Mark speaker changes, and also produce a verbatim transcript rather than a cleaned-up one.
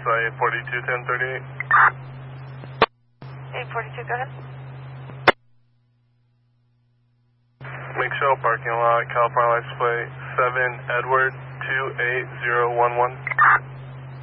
Speaker 1: eight forty-two, ten thirty-eight.
Speaker 2: eight forty-two, go ahead.
Speaker 1: Lake Shell parking lot, California license plate seven Edward two eight zero one one.